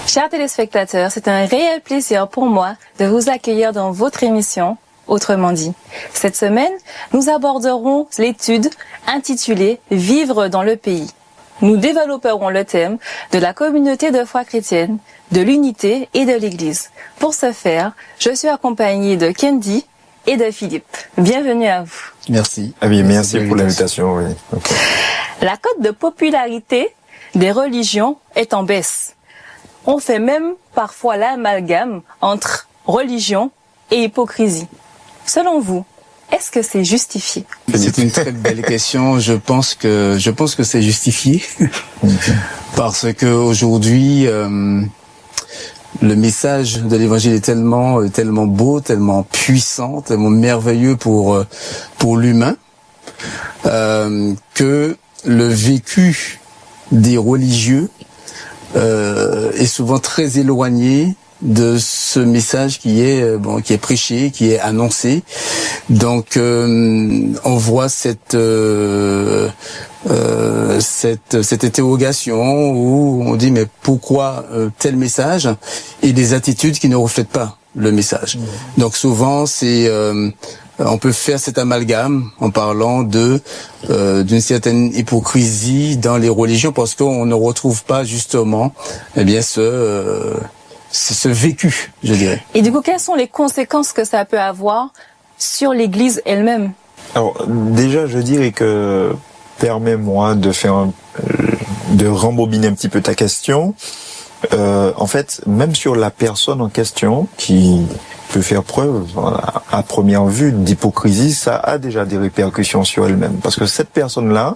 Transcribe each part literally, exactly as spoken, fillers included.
Chers téléspectateurs, c'est un réel plaisir pour moi de vous accueillir dans votre émission, Autrement dit. Cette semaine, nous aborderons l'étude intitulée « Vivre dans le pays ». Nous développerons le thème de la communauté de foi chrétienne, de l'unité et de l'Église. Pour ce faire, je suis accompagnée de Kendi et de Philippe. Bienvenue à vous. Merci. Ah oui, merci, merci pour l'invitation. Oui. Okay. La cote de popularité des religions est en baisse. On fait même parfois l'amalgame entre religion et hypocrisie. Selon vous, est-ce que c'est justifié? C'est une très belle question. Je pense que je pense que c'est justifié parce que aujourd'hui euh, le message de l'Évangile est tellement tellement beau, tellement puissant, tellement merveilleux pour pour l'humain euh, que le vécu des religieux euh, est souvent très éloigné de ce message qui est bon, qui est prêché, qui est annoncé. Donc euh, on voit cette euh, euh, cette cette interrogation où on dit mais pourquoi euh, tel message et des attitudes qui ne reflètent pas le message. Mmh. Donc souvent c'est euh, on peut faire cet amalgame en parlant de euh, d'une certaine hypocrisie dans les religions parce qu'on ne retrouve pas justement eh bien ce euh, c'est ce vécu, je dirais. Et du coup, quelles sont les conséquences que ça peut avoir sur l'Église elle-même? Alors, déjà, je dirais que, permets-moi de faire, un, de rembobiner un petit peu ta question. Euh, en fait, même sur la personne en question, qui peut faire preuve, à première vue, d'hypocrisie, ça a déjà des répercussions sur elle-même. Parce que cette personne-là,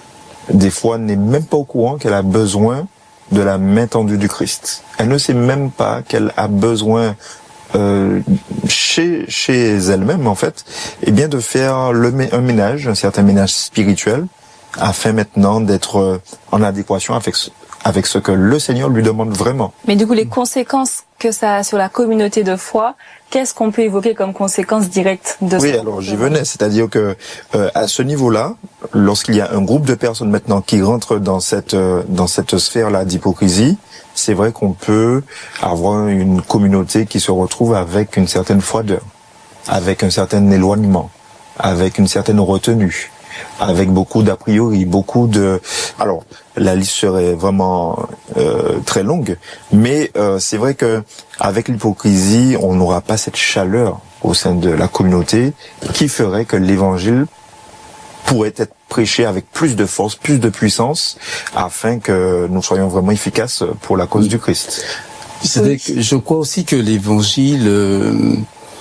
des fois, n'est même pas au courant qu'elle a besoin de la main tendue du Christ. Elle ne sait même pas qu'elle a besoin euh, chez chez elle-même en fait, eh bien de faire le un ménage, un certain ménage spirituel, afin maintenant d'être en adéquation avec avec ce que le Seigneur lui demande vraiment. Mais du coup, les conséquences que ça a sur la communauté de foi, qu'est-ce qu'on peut évoquer comme conséquences directes de ça? Oui, alors j'y venais, c'est-à-dire que euh, à ce niveau-là, lorsqu'il y a un groupe de personnes maintenant qui rentrent dans cette euh, dans cette sphère-là d'hypocrisie, c'est vrai qu'on peut avoir une communauté qui se retrouve avec une certaine froideur, avec un certain éloignement, avec une certaine retenue, avec beaucoup d'a priori, beaucoup de... Alors, la liste serait vraiment euh, très longue, mais euh, c'est vrai que avec l'hypocrisie, on n'aura pas cette chaleur au sein de la communauté qui ferait que l'Évangile pourrait être prêché avec plus de force, plus de puissance, afin que nous soyons vraiment efficaces pour la cause du Christ. C'est-à-dire que je crois aussi que l'Évangile euh,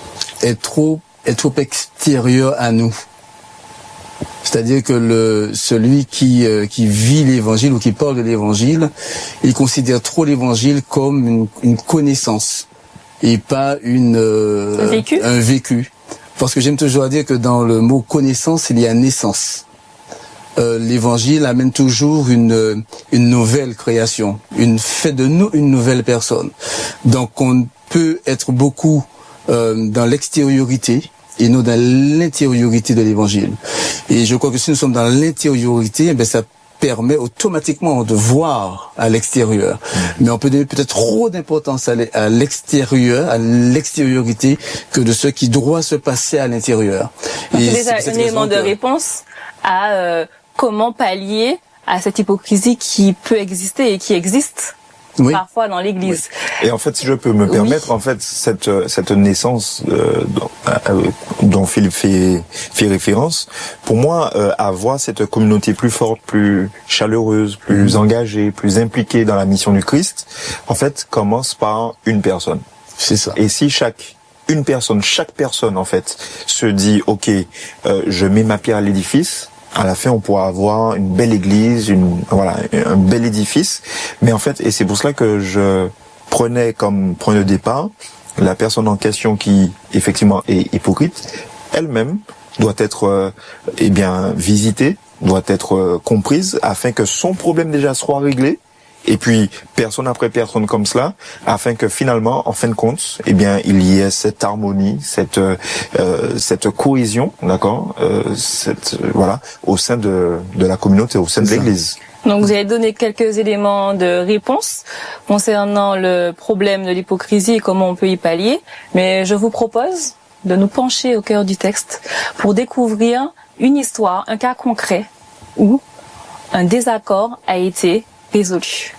est trop est trop extérieur à nous. C'est-à-dire que le celui qui euh, qui vit l'Évangile ou qui parle de l'Évangile, il considère trop l'Évangile comme une, une connaissance et pas une euh, un vécu. un vécu. Parce que j'aime toujours dire que dans le mot connaissance, il y a naissance. Euh, L'Évangile amène toujours une une nouvelle création, une fait de nous une nouvelle personne. Donc on peut être beaucoup euh, dans l'extériorité et non dans l'intériorité de l'Évangile. Et je crois que si nous sommes dans l'intériorité, eh bien ça permet automatiquement de voir à l'extérieur. Mmh. Mais on peut donner peut-être trop d'importance à l'extérieur, à l'extériorité, que de ce qui doit se passer à l'intérieur. C'est déjà un élément de réponse à euh, comment pallier à cette hypocrisie qui peut exister et qui existe. Oui. Parfois dans l'Église. Oui. Et en fait, si je peux me permettre, oui. en fait, cette cette naissance euh, dont, euh, dont Philippe fait fait référence, pour moi, euh, avoir cette communauté plus forte, plus chaleureuse, plus mmh. engagée, plus impliquée dans la mission du Christ, en fait, commence par une personne. C'est ça. Et si chaque une personne, chaque personne, en fait, se dit, ok, euh, je mets ma pierre à l'édifice. À la fin, on pourra avoir une belle église, une voilà, un bel édifice. Mais en fait, et c'est pour cela que je prenais comme point de départ la personne en question qui, effectivement, est hypocrite, elle-même doit être, euh, eh bien, visitée, doit être euh, comprise, afin que son problème déjà soit réglé et puis personne après personne comme cela, afin que finalement, en fin de compte, eh bien, il y ait cette harmonie, cette euh, cette cohésion, d'accord, euh, cette euh, voilà, au sein de de la communauté, au sein de l'Église. Donc vous avez donné quelques éléments de réponse concernant le problème de l'hypocrisie et comment on peut y pallier, mais je vous propose de nous pencher au cœur du texte pour découvrir une histoire, un cas concret où un désaccord a été résolu.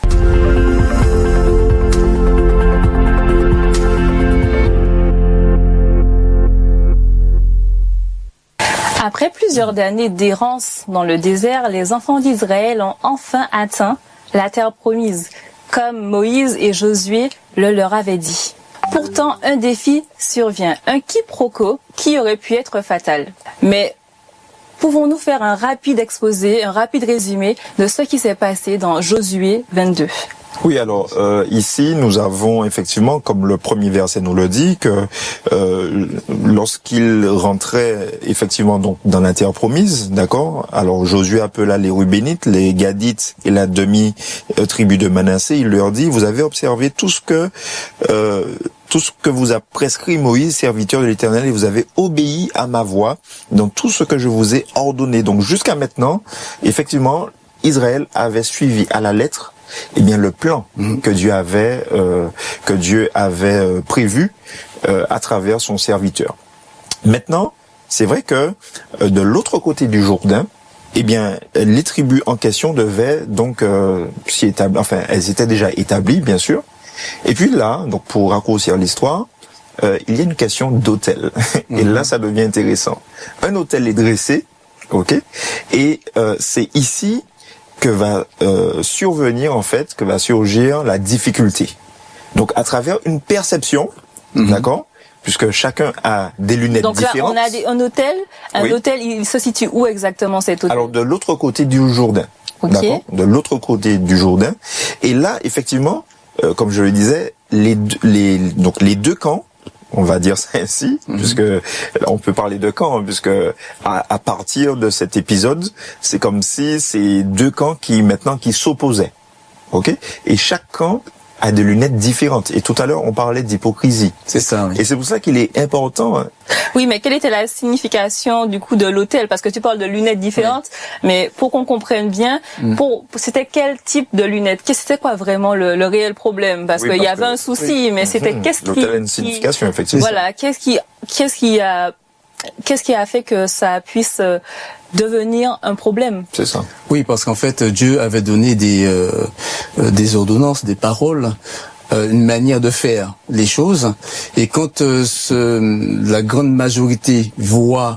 Après plusieurs années d'errance dans le désert, les enfants d'Israël ont enfin atteint la terre promise, comme Moïse et Josué le leur avaient dit. Pourtant, un défi survient, un quiproquo qui aurait pu être fatal. Mais pouvons-nous faire un rapide exposé, un rapide résumé de ce qui s'est passé dans Josué vingt-deux? Oui, alors euh, ici nous avons effectivement, comme le premier verset nous le dit, que euh, lorsqu'il rentrait effectivement donc dans la terre promise, d'accord. Alors Josué appela les Rubénites, les Gadites et la demi-tribu de Manassé. Il leur dit: vous avez observé tout ce que euh, tout ce que vous a prescrit Moïse, serviteur de l'Éternel, et vous avez obéi à ma voix dans tout ce que je vous ai ordonné. Donc jusqu'à maintenant, effectivement, Israël avait suivi à la lettre eh bien le plan mmh. que Dieu avait euh, que Dieu avait euh, prévu euh, à travers son serviteur. Maintenant, c'est vrai que euh, de l'autre côté du Jourdain, eh bien les tribus en question devaient donc euh, s'y établir, enfin elles étaient déjà établies bien sûr. Et puis là, donc pour raccourcir l'histoire, euh, il y a une question d'autel. Mmh. Et là ça devient intéressant. Un autel est dressé, ok, et euh, c'est ici que va euh, survenir en fait, que va surgir la difficulté. Donc à travers une perception, mmh. d'accord, puisque chacun a des lunettes Donc différentes. Donc là, on a des, un hôtel. Un oui. hôtel, il se situe où exactement cet hôtel? Alors de l'autre côté du Jourdain, okay. d'accord, de l'autre côté du Jourdain. Et là, effectivement, euh, comme je le disais, les les donc les deux camps, on va dire ça ainsi, mmh. puisque on peut parler de camps, hein, puisque à, à partir de cet épisode, c'est comme si c'est deux camps qui maintenant qui s'opposaient, ok. Et chaque camp a des lunettes différentes. Et tout à l'heure, on parlait d'hypocrisie. C'est ça. Oui. Et c'est pour ça qu'il est important. Hein. Oui, mais quelle était la signification du coup de l'autel? Parce que tu parles de lunettes différentes, oui. mais pour qu'on comprenne bien, mmh. pour c'était quel type de lunettes? C'était quoi vraiment le, le réel problème? Parce oui, qu'il y avait que, un souci, oui. mais c'était mmh. qu'est-ce qui... L'autel a une signification, qui, effectivement. Voilà, qu'est-ce qui, qu'est-ce qui a, qu'est-ce qui a fait que ça puisse euh, devenir un problème? C'est ça. Oui, parce qu'en fait, Dieu avait donné des euh, des ordonnances, des paroles, euh, une manière de faire les choses. Et quand euh, ce, la grande majorité voit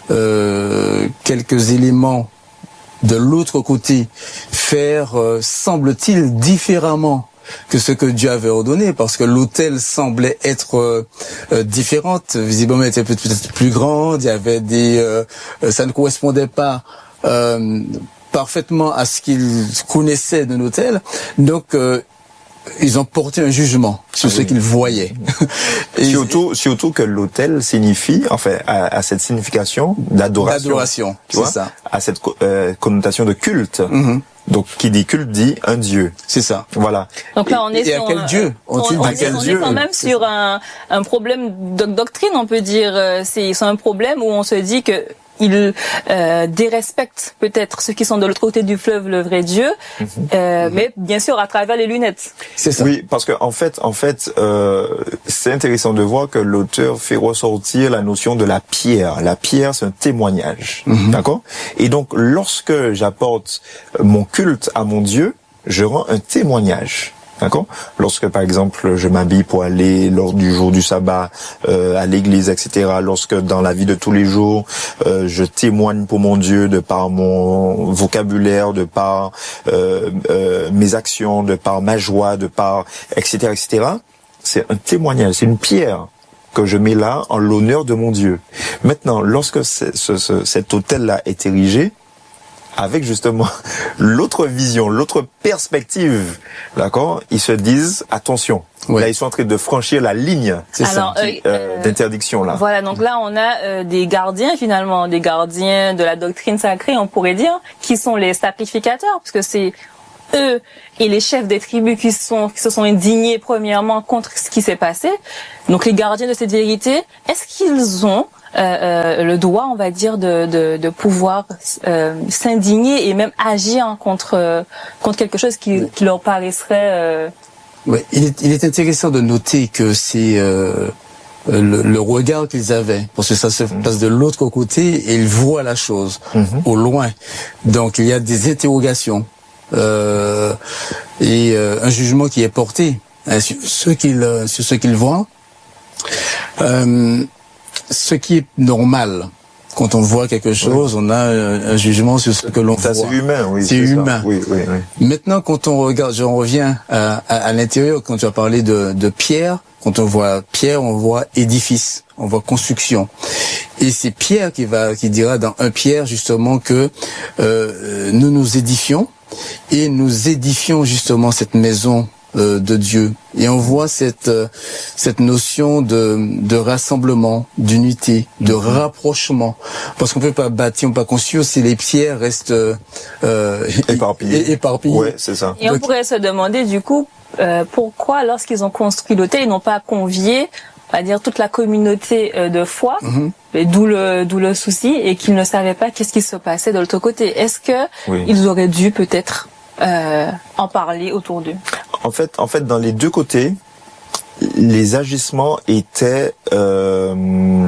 euh, quelques éléments de l'autre côté faire, euh, semble-t-il, différemment que ce que Dieu avait ordonné, parce que l'autel semblait être euh, euh, différente, visiblement elle était peut-être plus grande, il y avait des, euh, ça ne correspondait pas euh, parfaitement à ce qu'ils connaissaient de l'autel, donc euh, ils ont porté un jugement sur ah, ce oui. qu'ils voyaient. Et surtout, surtout que l'autel signifie, enfin, à, à cette signification d'adoration. D'adoration, c'est ça. À cette euh, connotation de culte. Mm-hmm. Donc, qui dit culte dit un Dieu. C'est ça. Voilà. Donc là, on est et, sur et à quel un, Dieu on, on, on, est, on est quand même sur un, un problème de doctrine, on peut dire. C'est, c'est un problème où on se dit que il euh, dérespecte peut-être ceux qui sont de l'autre côté du fleuve, le vrai Dieu, mmh. Euh, mmh. mais bien sûr à travers les lunettes. C'est ça. Oui, parce que en fait, en fait, euh, c'est intéressant de voir que l'auteur fait ressortir la notion de la pierre. La pierre, c'est un témoignage, mmh. d'accord. Et donc, lorsque j'apporte mon culte à mon Dieu, je rends un témoignage. D'accord. Lorsque, par exemple, je m'habille pour aller lors du jour du sabbat euh, à l'église, et cetera. Lorsque, dans la vie de tous les jours, euh, je témoigne pour mon Dieu de par mon vocabulaire, de par euh, euh, mes actions, de par ma joie, de par et cetera, et cetera. C'est un témoignage, c'est une pierre que je mets là en l'honneur de mon Dieu. Maintenant, lorsque ce, ce, cet autel-là est érigé, avec justement l'autre vision, l'autre perspective, d'accord, ils se disent attention. Oui. Là, ils sont en train de franchir la ligne c'est Alors, ça, euh, euh, d'interdiction là. Voilà, donc là, on a euh, des gardiens finalement, des gardiens de la doctrine sacrée, on pourrait dire, qui sont les sacrificateurs, parce que c'est eux et les chefs des tribus qui sont qui se sont indignés premièrement contre ce qui s'est passé, donc les gardiens de cette vérité, est-ce qu'ils ont euh, euh, le droit, on va dire, de de, de pouvoir euh, s'indigner et même agir contre euh, contre quelque chose qui, oui. qui leur paraîtrait euh... Oui, il est il est intéressant de noter que c'est euh, le, le regard qu'ils avaient, parce que ça se passe de l'autre côté et ils voient la chose mm-hmm. au loin. Donc il y a des interrogations euh, et euh, un jugement qui est porté hein, sur ce qu'ils sur ce qu'ils voient. Euh, ce qui est normal. Quand on voit quelque chose, oui. on a un, un jugement sur ce que l'on voit. C'est humain, oui. C'est humain. Oui, oui, oui. Maintenant, quand on regarde, j'en reviens à, à, à l'intérieur, quand tu as parlé de, de pierre, quand on voit pierre, on voit édifice, on voit construction. Et c'est Pierre qui va, qui dira dans un Pierre justement que euh, nous nous édifions et nous édifions justement cette maison Euh, de Dieu. Et on voit cette euh, cette notion de de rassemblement, d'unité, de mm-hmm. rapprochement, parce qu'on peut pas bâtir, on peut pas construire si les pierres restent euh, éparpillées. éparpillées. Ouais, c'est ça. Et on Donc, pourrait se demander du coup euh, pourquoi, lorsqu'ils ont construit l'autel, ils n'ont pas convié, on va dire, toute la communauté euh, de foi. Mm-hmm. Et d'où le d'où le souci, et qu'ils ne savaient pas qu'est-ce qui se passait de l'autre côté. Est-ce que oui. ils auraient dû peut-être euh, en parler autour d'eux? En fait, en fait, dans les deux côtés, les agissements étaient euh,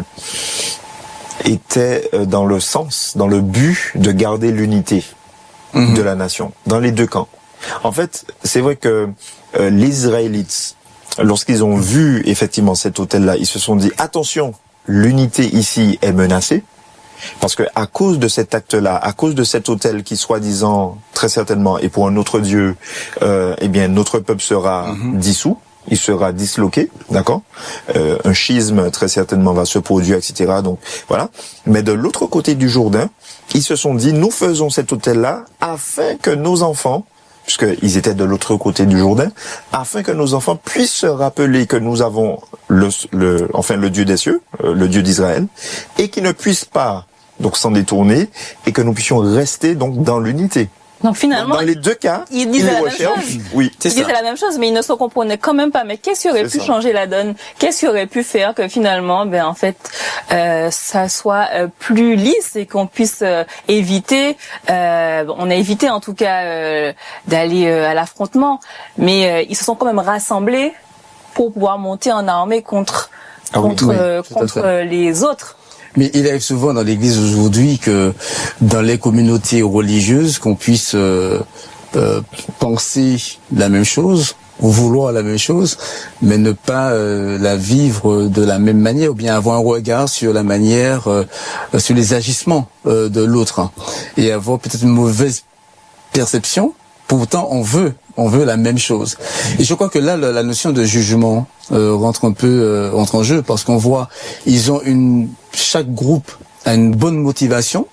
étaient dans le sens, dans le but de garder l'unité mmh. de la nation, dans les deux camps. En fait, c'est vrai que euh, les Israélites, lorsqu'ils ont vu effectivement cet autel-là, ils se sont dit attention, l'unité ici est menacée. Parce que à cause de cet acte-là, à cause de cet autel qui soi-disant, très certainement, est pour un autre Dieu, euh, eh bien notre peuple sera mm-hmm. dissous, il sera disloqué, d'accord. Euh, un schisme très certainement va se produire, et cetera. Donc voilà. Mais de l'autre côté du Jourdain, ils se sont dit nous faisons cet autel-là afin que nos enfants, puisqu'ils étaient de l'autre côté du Jourdain, afin que nos enfants puissent se rappeler que nous avons le, le enfin le Dieu des cieux, euh, le Dieu d'Israël, et qu'ils ne puissent pas donc s'en détourner, et que nous puissions rester donc dans l'unité. Donc finalement, dans les deux cas, ils disent la même chose. Oui, c'est ils ça. Ils disaient la même chose, mais ils ne se comprenaient quand même pas. Mais qu'est-ce qui aurait c'est pu ça. changer la donne? Qu'est-ce qui aurait pu faire que finalement, ben en fait, euh, ça soit euh, plus lisse et qu'on puisse euh, éviter. Euh, on a évité en tout cas euh, d'aller euh, à l'affrontement, mais euh, ils se sont quand même rassemblés pour pouvoir monter en armée contre ah oui, contre oui, euh, contre euh, les autres. Mais il arrive souvent dans l'Église aujourd'hui que dans les communautés religieuses qu'on puisse euh, euh, penser la même chose ou vouloir la même chose, mais ne pas euh, la vivre de la même manière, ou bien avoir un regard sur la manière, euh, sur les agissements euh, de l'autre, hein, et avoir peut-être une mauvaise perception. Pourtant, on veut, on veut la même chose. Et je crois que là, la, la notion de jugement euh, rentre un peu euh, rentre en jeu, parce qu'on voit, ils ont une, chaque groupe a une bonne motivation,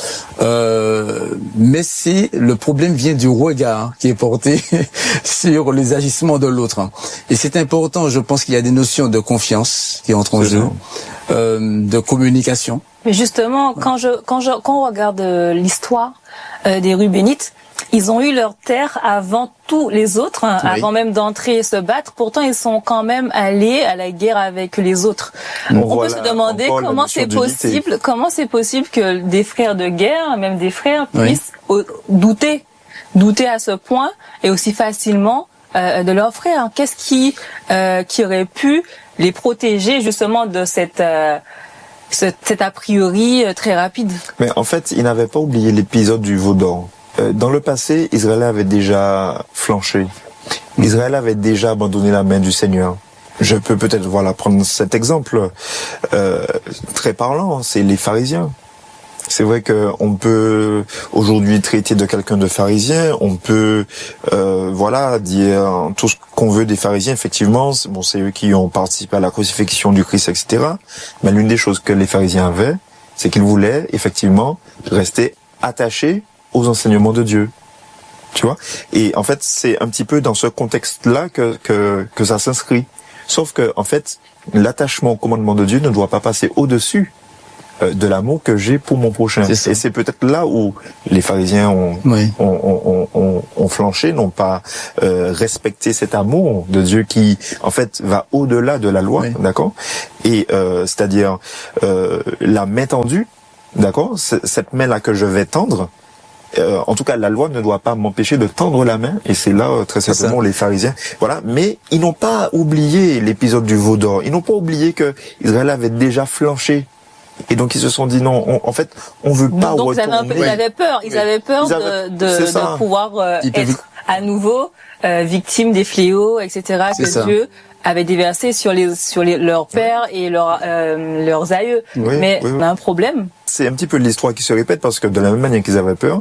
euh, mais c'est le problème vient du regard qui est porté sur les agissements de l'autre. Et c'est important. Je pense qu'il y a des notions de confiance qui entrent en jeu, euh, de communication. Mais justement, quand je quand je quand on regarde euh, l'histoire euh, des Rubénites, ils ont eu leur terre avant tous les autres, hein, oui. avant même d'entrer et se battre. Pourtant, ils sont quand même allés à la guerre avec les autres. On, on peut se demander comment c'est possible, comment c'est possible que des frères de guerre, même des frères, puissent oui. douter, douter à ce point et aussi facilement euh, de leurs frères. Qu'est-ce qui, euh, qui aurait pu les protéger justement de cette euh, cet a priori très rapide? Mais en fait, ils n'avaient pas oublié l'épisode du veau d'or. Dans le passé, Israël avait déjà flanché. Israël avait déjà abandonné la main du Seigneur. Je peux peut-être voilà prendre cet exemple euh, très parlant, c'est les pharisiens. C'est vrai que on peut aujourd'hui traiter de quelqu'un de pharisien, on peut euh, voilà dire tout ce qu'on veut des pharisiens. Effectivement, bon, c'est eux qui ont participé à la crucifixion du Christ, et cetera. Mais l'une des choses que les pharisiens avaient, c'est qu'ils voulaient effectivement rester attachés aux enseignements de Dieu, tu vois. Et en fait, c'est un petit peu dans ce contexte-là que que que ça s'inscrit. Sauf que en fait, l'attachement au commandement de Dieu ne doit pas passer au-dessus euh, de l'amour que j'ai pour mon prochain. C'est Et c'est peut-être là où les pharisiens ont, oui. ont, ont, ont, ont flanché, n'ont pas euh, respecté cet amour de Dieu qui, en fait, va au-delà de la loi, oui. d'accord? Et euh, c'est-à-dire euh, la main tendue, d'accord? Cette main-là que je vais tendre, Euh, en tout cas, la loi ne doit pas m'empêcher de tendre la main, et c'est là euh, très certainement les pharisiens. Voilà, mais ils n'ont pas oublié l'épisode du veau d'or. Ils n'ont pas oublié que Israël avait déjà flanché. Et donc ils se sont dit non, on, en fait, on veut pas donc, retourner. Donc ils avaient peur, ils avaient peur ils avaient, de, de, de pouvoir euh, être à nouveau euh, victimes des fléaux, et cetera. Que ça. Dieu avait déversé sur les sur les, leurs pères et leurs euh, leurs aïeux. Oui, mais oui, oui. on a un problème. C'est un petit peu l'histoire qui se répète parce que de la même manière qu'ils avaient peur,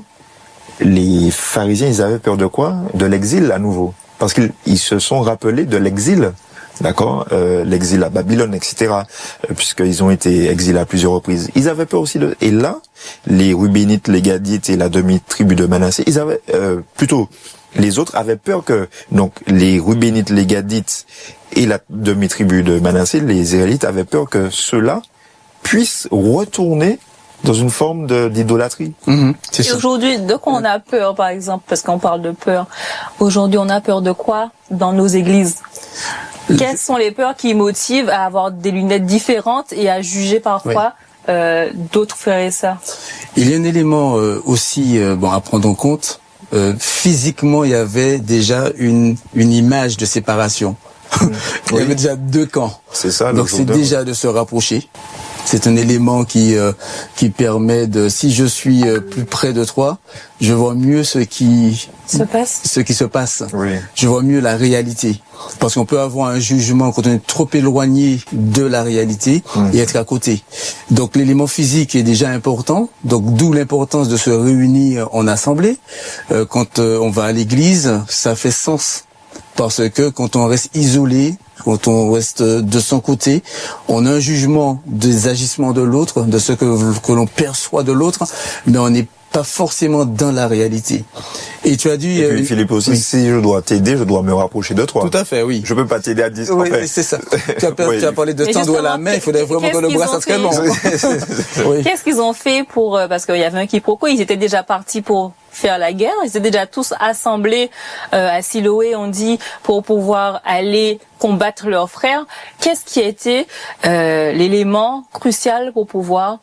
les pharisiens, ils avaient peur de quoi? De l'exil à nouveau. Parce qu'ils ils se sont rappelés de l'exil, d'accord, euh, l'exil à Babylone, et cetera. Euh, puisqu'ils ont été exilés à plusieurs reprises. Ils avaient peur aussi de... Et là, les Rubénites, les Gadites et la demi-tribu de Manassé, ils avaient... Euh, plutôt, les autres avaient peur que... Donc, les Rubénites, les Gadites et la demi-tribu de Manassé, les Israélites avaient peur que ceux-là puissent retourner dans une forme d'idolâtrie. Mmh, et aujourd'hui, de quoi on a peur, par exemple, parce qu'on parle de peur. Aujourd'hui, on a peur de quoi dans nos églises? Quelles sont les peurs qui motivent à avoir des lunettes différentes et à juger parfois oui. euh, d'autres frères et sœurs? Il y a un élément euh, aussi euh, bon, à prendre en compte. Euh, physiquement, il y avait déjà une, une image de séparation. Mmh. il y avait déjà deux camps. C'est ça. Donc c'est déjà de se rapprocher. C'est un élément qui euh, qui permet de, si je suis euh, plus près de toi, je vois mieux ce qui se passe. Ce qui se passe. Oui. Je vois mieux la réalité. Parce qu'on peut avoir un jugement quand on est trop éloigné de la réalité mmh. et être à côté. Donc l'élément physique est déjà important. Donc d'où l'importance de se réunir en assemblée. Euh, quand euh, on va à l'église, ça fait sens. Parce que quand on reste isolé, quand on reste de son côté, on a un jugement des agissements de l'autre, de ce que, que l'on perçoit de l'autre, mais on n'est pas forcément dans la réalité. Et tu as dit... Et puis, euh, Philippe aussi, oui. si je dois t'aider, je dois me rapprocher de toi. Tout à fait, oui. Je peux pas t'aider à distance. Oui, oui c'est ça. Tu as, oui. tu as parlé de tendre la main, il faudrait vraiment que le bras soit très long. oui. Qu'est-ce qu'ils ont fait pour... Parce qu'il y avait un quiproquo, ils étaient déjà partis pour faire la guerre. Ils étaient déjà tous assemblés euh, à Siloé, on dit, pour pouvoir aller combattre leurs frères. Qu'est-ce qui a été euh, l'élément crucial pour pouvoir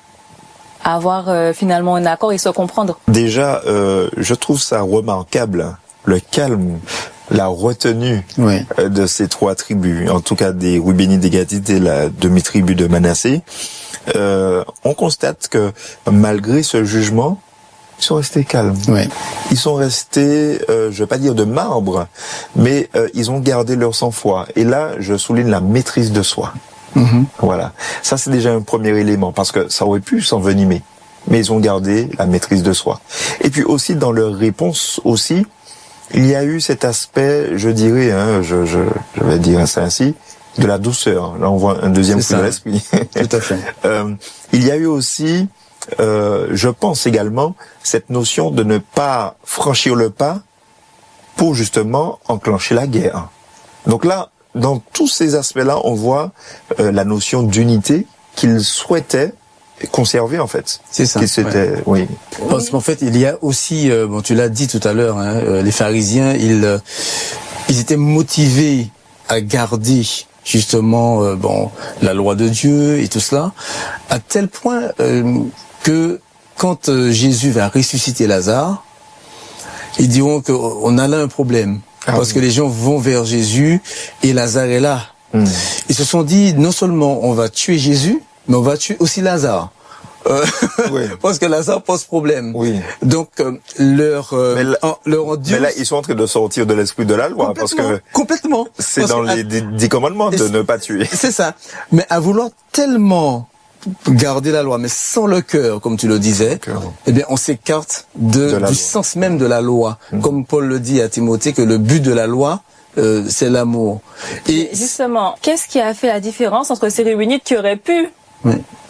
avoir euh, finalement un accord et se comprendre? Déjà, euh, je trouve ça remarquable, le calme, la retenue oui. euh, de ces trois tribus, en tout cas des Rubénites, des Gadites et la demi-tribu de Manassé. Euh, on constate que malgré ce jugement, ils sont restés calmes. Oui. Ils sont restés, euh, je vais pas dire de marbre, mais euh, ils ont gardé leur sang-froid. Et là, je souligne la maîtrise de soi. Mm-hmm. Voilà. Ça, c'est déjà un premier élément, parce que ça aurait pu s'envenimer. Mais ils ont gardé la maîtrise de soi. Et puis aussi, dans leur réponse aussi, il y a eu cet aspect, je dirais, hein, je, je, je vais dire ça ainsi, de la douceur. Là, on voit un deuxième fruit de l'esprit. Tout à fait. euh, il y a eu aussi... Euh, je pense également cette notion de ne pas franchir le pas pour justement enclencher la guerre. Donc là, dans tous ces aspects-là, on voit euh, la notion d'unité qu'ils souhaitaient conserver en fait. C'est ça. Ouais. Oui. Parce qu'en fait, il y a aussi, euh, bon, tu l'as dit tout à l'heure, hein, euh, les pharisiens, ils, euh, ils étaient motivés à garder justement, euh, bon, la loi de Dieu et tout cela, à tel point euh, que quand euh, Jésus va ressusciter Lazare, ils diront qu'on a là un problème. Ah, parce oui. que les gens vont vers Jésus et Lazare est là. Mmh. Ils se sont dit, non seulement on va tuer Jésus, mais on va tuer aussi Lazare. Euh, oui. Parce que Lazare pose problème. Oui. Donc euh, leur euh, mais, là, en, leur Dieu. Mais là, ils sont en train de sortir de l'esprit de la loi parce que complètement. C'est dans que, les dix commandements de ne pas tuer. C'est ça. Mais à vouloir tellement garder la loi, mais sans le cœur, comme tu le disais, eh bien, on s'écarte de, de du loi. Sens même de la loi. Mmh. Comme Paul le dit à Timothée, que le but de la loi, euh, c'est l'amour. Et justement, qu'est-ce qui a fait la différence entre ces Rubénites qui auraient pu oui.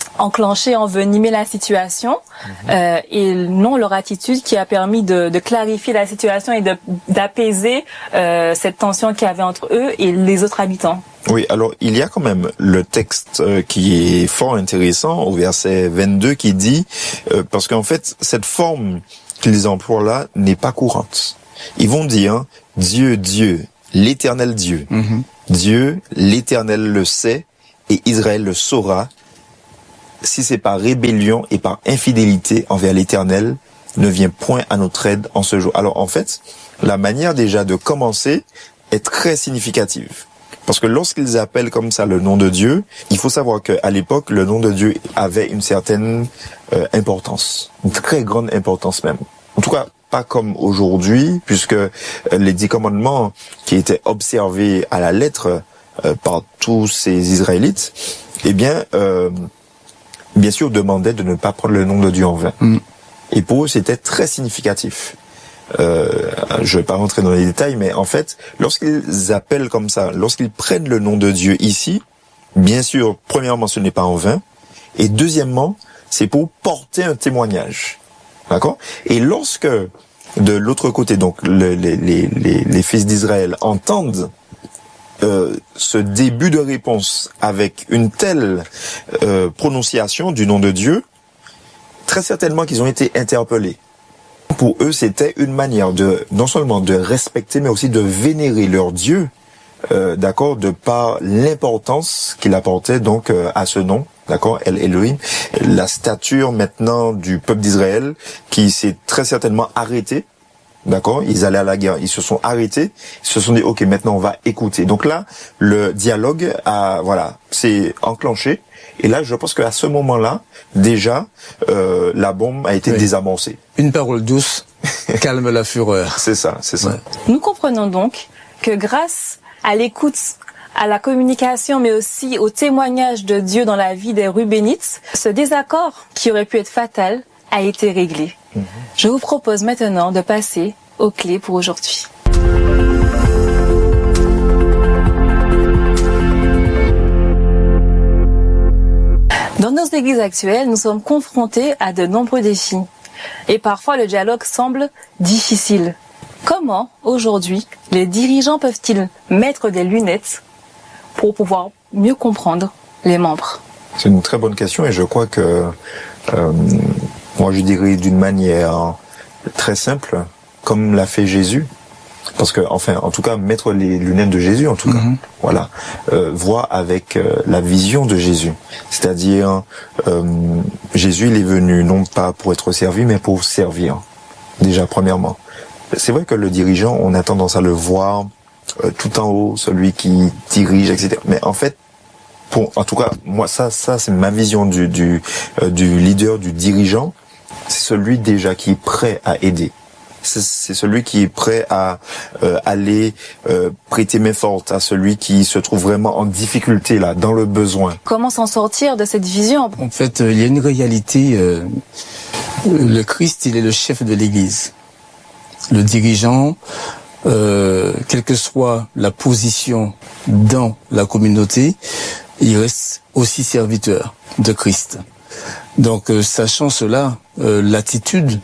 enclenché, envenimé la situation, mmh. euh, et non leur attitude qui a permis de, de clarifier la situation et de, d'apaiser euh, cette tension qu'il y avait entre eux et les autres habitants. Oui, alors il y a quand même le texte euh, qui est fort intéressant au verset vingt-deux qui dit, euh, parce qu'en fait cette forme qu'ils emploient là n'est pas courante. Ils vont dire Dieu, Dieu, l'Éternel Dieu. Mmh. Dieu, l'Éternel le sait et Israël le saura. Si c'est par rébellion et par infidélité envers l'Éternel, ne vient point à notre aide en ce jour. Alors en fait, la manière déjà de commencer est très significative. Parce que lorsqu'ils appellent comme ça le nom de Dieu, il faut savoir qu'à l'époque, le nom de Dieu avait une certaine euh, importance, une très grande importance même. En tout cas, pas comme aujourd'hui, puisque euh, les dix commandements qui étaient observés à la lettre euh, par tous ces Israélites, eh bien... Euh, bien sûr, demandaient de ne pas prendre le nom de Dieu en vain. Mm. Et pour eux, c'était très significatif. Euh, je ne vais pas rentrer dans les détails, mais en fait, lorsqu'ils appellent comme ça, lorsqu'ils prennent le nom de Dieu ici, bien sûr, premièrement, ce n'est pas en vain, et deuxièmement, c'est pour porter un témoignage. D'accord ? Et lorsque, de l'autre côté, donc, le, les, les, les, les fils d'Israël entendent Euh, ce début de réponse avec une telle euh, prononciation du nom de Dieu, très certainement qu'ils ont été interpellés. Pour eux, c'était une manière de non seulement de respecter, mais aussi de vénérer leur Dieu, euh, d'accord, de par l'importance qu'il apportait donc euh, à ce nom, d'accord, El Elohim, la stature maintenant du peuple d'Israël qui s'est très certainement arrêtée. D'accord, ils allaient à la guerre, ils se sont arrêtés, ils se sont dit ok, maintenant on va écouter. Donc là, le dialogue a voilà, c'est enclenché. Et là, je pense qu'à ce moment-là, déjà, euh, la bombe a été oui. désamorcée. Une parole douce calme la fureur. C'est ça, c'est ça. Ouais. Nous comprenons donc que grâce à l'écoute, à la communication, mais aussi au témoignage de Dieu dans la vie des Rubénites, ce désaccord qui aurait pu être fatal a été réglé. Mmh. Je vous propose maintenant de passer aux clés pour aujourd'hui. Dans nos églises actuelles, nous sommes confrontés à de nombreux défis. Et parfois, le dialogue semble difficile. Comment, aujourd'hui, les dirigeants peuvent-ils mettre des lunettes pour pouvoir mieux comprendre les membres ? C'est une très bonne question et je crois que... Euh, Moi, je dirais d'une manière très simple, comme l'a fait Jésus. Parce que, enfin, en tout cas, mettre les lunettes de Jésus, en tout cas, mm-hmm. voilà, euh, voir avec euh, la vision de Jésus. C'est-à-dire, euh, Jésus, il est venu non pas pour être servi, mais pour servir. Déjà, premièrement. C'est vrai que le dirigeant, on a tendance à le voir euh, tout en haut, celui qui dirige, et cetera. Mais en fait, pour, en tout cas, moi, ça, ça, c'est ma vision du, du, euh, du leader, du dirigeant. C'est celui déjà qui est prêt à aider. C'est, c'est celui qui est prêt à euh, aller euh, prêter main forte à celui qui se trouve vraiment en difficulté là, dans le besoin. Comment s'en sortir de cette vision ? En fait, euh, il y a une réalité. Euh, le Christ, il est le chef de l'Église. Le dirigeant, euh, quelle que soit la position dans la communauté, il reste aussi serviteur de Christ. Donc, euh, sachant cela, euh, l'attitude,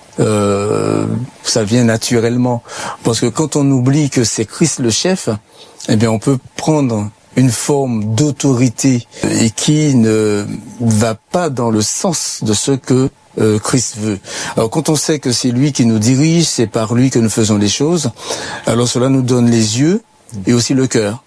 euh, ça vient naturellement. Parce que quand on oublie que c'est Christ le chef, eh bien, on peut prendre une forme d'autorité et qui ne va pas dans le sens de ce que euh, Christ veut. Alors, quand on sait que c'est lui qui nous dirige, c'est par lui que nous faisons les choses, alors cela nous donne les yeux et aussi le cœur.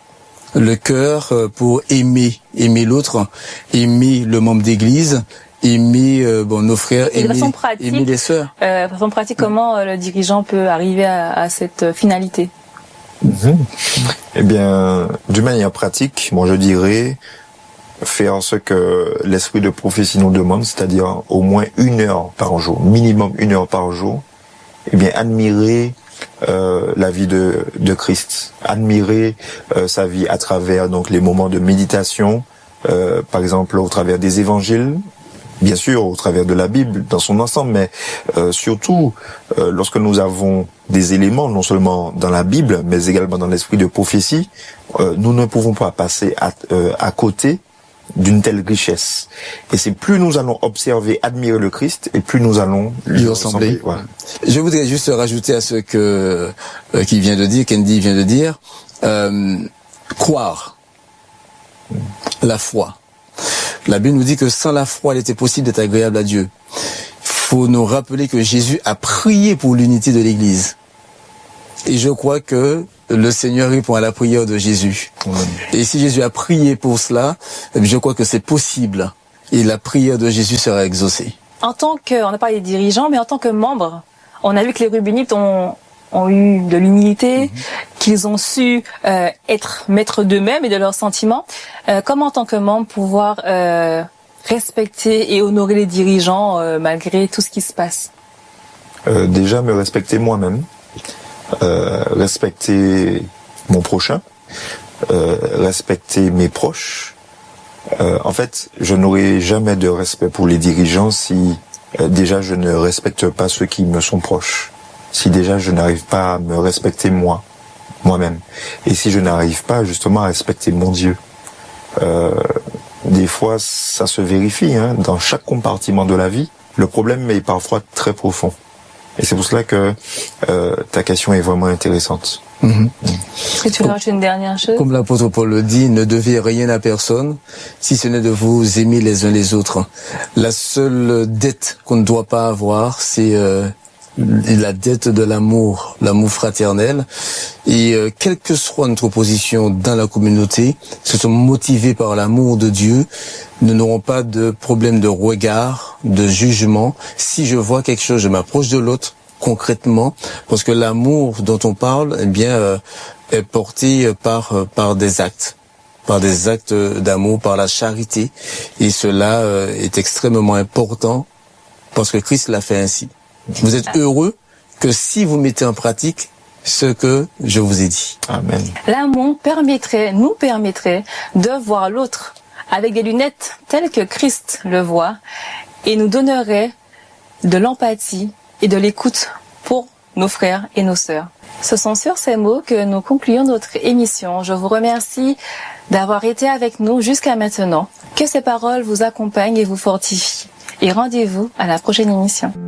Le cœur pour aimer, aimer l'autre, aimer le membre d'église, aimer euh, bon nos frères, et aimer, de façon pratique, aimer les sœurs. Euh, de façon pratique, comment euh, le dirigeant peut arriver à, à cette finalité ? Mmh. Eh bien, d'une manière pratique, moi je dirais faire ce que l'esprit de prophétie nous demande, c'est-à-dire au moins une heure par jour, minimum une heure par jour. Eh bien, admirer Euh, la vie de, de Christ, admirer euh, sa vie à travers donc les moments de méditation, euh, par exemple au travers des évangiles, bien sûr au travers de la Bible dans son ensemble, mais euh, surtout euh, lorsque nous avons des éléments non seulement dans la Bible, mais également dans l'esprit de prophétie, euh, nous ne pouvons pas passer à, euh, à côté d'une telle richesse. Et c'est plus nous allons observer, admirer le Christ, et plus nous allons lui ressembler. ressembler. Voilà. Je voudrais juste rajouter à ce que euh, qu'il vient de dire, Kendi vient de dire, euh, croire, la foi. La Bible nous dit que sans la foi, il était possible d'être agréable à Dieu. Il faut nous rappeler que Jésus a prié pour l'unité de l'Église. Et je crois que le Seigneur répond à la prière de Jésus. Et si Jésus a prié pour cela, je crois que c'est possible. Et la prière de Jésus sera exaucée. En tant que, on a parlé des dirigeants, mais en tant que membres, on a vu que les Rubénites ont, ont eu de l'humilité, mm-hmm. qu'ils ont su euh, être maîtres d'eux-mêmes et de leurs sentiments. Euh, comment en tant que membre pouvoir euh, respecter et honorer les dirigeants euh, malgré tout ce qui se passe? euh, Déjà me respecter moi-même, euh, respecter mon prochain, euh, respecter mes proches. Euh, en fait, je n'aurai jamais de respect pour les dirigeants si euh, déjà je ne respecte pas ceux qui me sont proches. Si déjà je n'arrive pas à me respecter moi, moi-même. Et si je n'arrive pas justement à respecter mon Dieu. Euh, des fois, ça se vérifie hein, dans chaque compartiment de la vie. Le problème est parfois très profond. Et c'est pour cela que euh, ta question est vraiment intéressante. Mmh. Est-ce que tu veux rajouter une dernière chose? Comme l'apôtre Paul le dit, ne devez rien à personne, si ce n'est de vous aimer les uns les autres. La seule dette qu'on ne doit pas avoir, c'est euh, la dette de l'amour, l'amour fraternel. Et euh, quelle que soit notre position dans la communauté, si nous sommes motivés par l'amour de Dieu, nous n'aurons pas de problème de regard, de jugement. Si je vois quelque chose, je m'approche de l'autre concrètement, parce que l'amour dont on parle, eh bien, euh, est porté par euh, par des actes, par des actes d'amour, par la charité, et cela euh, est extrêmement important parce que Christ l'a fait ainsi. Vous êtes heureux que si vous mettez en pratique ce que je vous ai dit. Amen. L'amour permettrait, nous permettrait de voir l'autre avec des lunettes telles que Christ le voit et nous donnerait de l'empathie et de l'écoute pour nos frères et nos sœurs. Ce sont sur ces mots que nous concluons notre émission. Je vous remercie d'avoir été avec nous jusqu'à maintenant. Que ces paroles vous accompagnent et vous fortifient. Et rendez-vous à la prochaine émission.